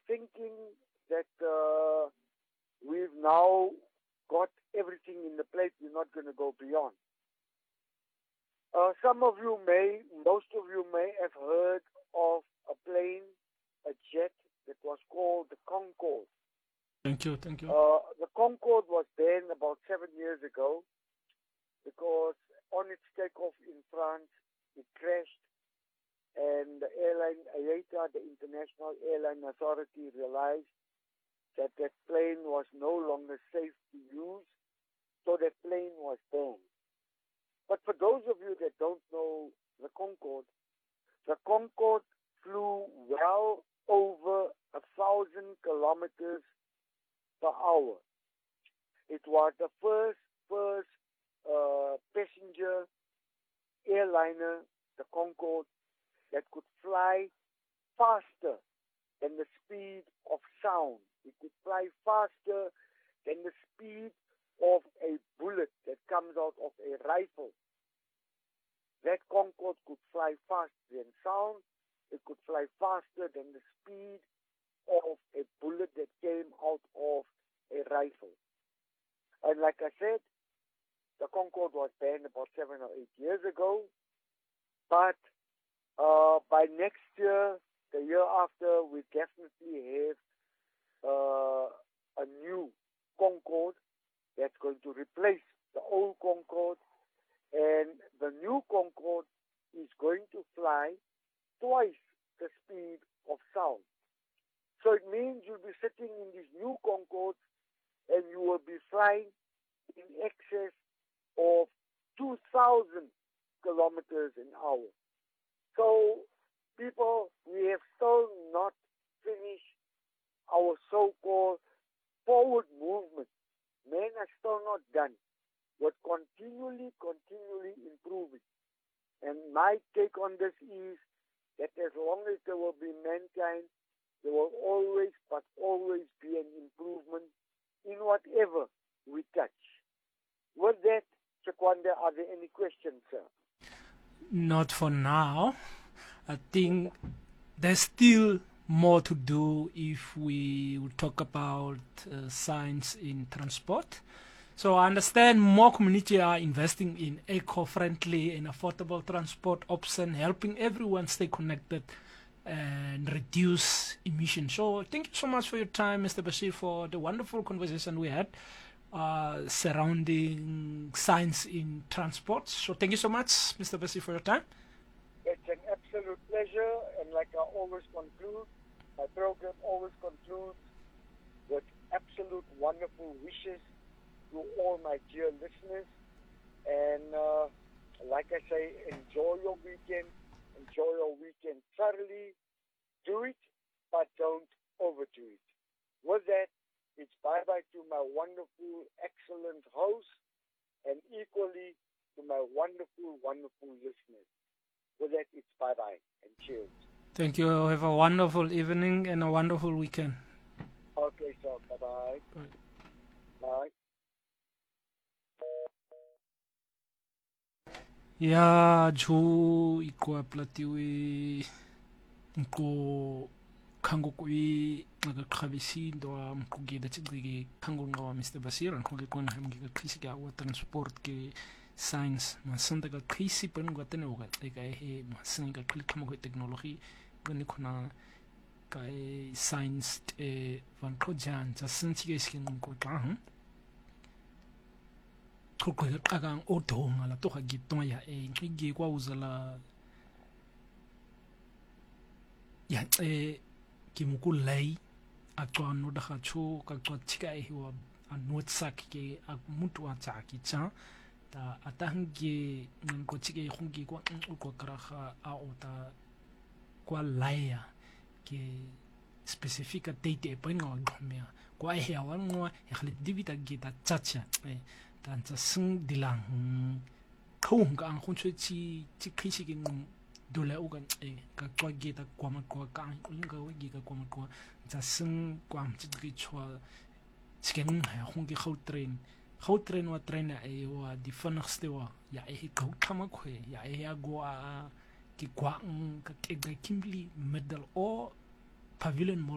thinking that we've now got everything in the plate. We're not going to go beyond. Most of you may have heard of a plane, a jet that was called the Concorde. Thank you. The Concorde was banned about 7 years ago because on its takeoff in France, it crashed, and the airline IATA, the International Airline Authority, realized that that plane was no longer safe to use, so that plane was banned. But for those of you that don't know the Concorde flew well over 1,000 kilometers per hour. It was the first passenger airliner, the Concorde, that could fly faster than the speed of sound. It could fly faster than the speed of a bullet that comes out of a rifle. That Concorde could fly faster than sound. It could fly faster than the speed of a bullet that came out of a rifle. And like I said, the Concorde was banned about 7 or 8 years ago. But by next year, the year after, we definitely have a new Concorde that's going to replace the old Concorde. And the new Concorde is going to fly twice the speed of sound. So it means you'll be sitting in this new Concorde and you will be flying in excess of 2,000 kilometers an hour. So, people, we have still not finished our so-called forward movement. Men are still not done. We're continually improving. And my take on this is that as long as there will be mankind, there will always be an improvement in whatever we touch. With that, Chakwanda, are there any questions, sir? Not for now. I think there's still more to do if we would talk about science in transport. So I understand more community are investing in eco-friendly and affordable transport options, helping everyone stay connected and reduce emissions. So thank you so much for your time, Mr. Bashir, for the wonderful conversation we had surrounding science in transport. So thank you so much, Mr. Bashir, for your time. It's an absolute pleasure, and like I always conclude, my program always concludes with absolute wonderful wishes to all my dear listeners. And like I say, enjoy your weekend. Enjoy your weekend thoroughly. Do it, but don't overdo it. With that, it's bye-bye to my wonderful, excellent host, and equally to my wonderful, wonderful listeners. With that, it's bye-bye and cheers. Thank you. Have a wonderful evening and a wonderful weekend. Okay, so bye-bye. Bye. Bye. Ya jo iko platiwe ko kango kui nga khabisi ndo mkugi da tsigigi kango nga Mr. Basir an koge kon ham gi krisi ga wa transport ke science masanda ga krisi pen go tene ga ga he masanga klik mo technology gani khona ka science van projan ja sinti ge skin ko tang ko kagang o donga la to ga giton ya ngige kwa uzala ya ki mukulai atwa no da khachu ka to tika e wa anot sak ke mutu a tsa ki cha ta atangi ko tika e khungi ko karaha a ota kwa laya ke specifica date e poinga gomia kwa e ya wanwa e khali divita gita chacha dan tsa sung dilang khung ka ang khunche chi khisi ke dola ugan ka kwa gita kwa ma kwa ka unga we gi ka kwa ma kwa tsa sung kwa chi gi chwa chiken ha khungi khau train wa train e wa di vinnigste wa ya e gou kama khwe ya e ya gwa ki kwa ka ke ga kimli middle o pavilion